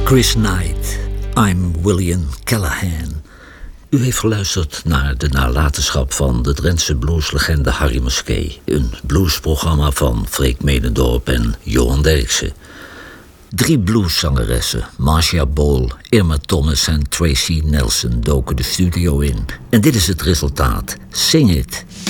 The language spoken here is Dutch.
Chris Knight, I'm William Callahan. U heeft geluisterd naar de nalatenschap van de Drentse blueslegende Harry Musquet. Een bluesprogramma van Freek Medendorp en Johan Derksen. 3 blueszangeressen, Marcia Ball, Irma Thomas en Tracy Nelson, doken de studio in. En dit is het resultaat. Sing It.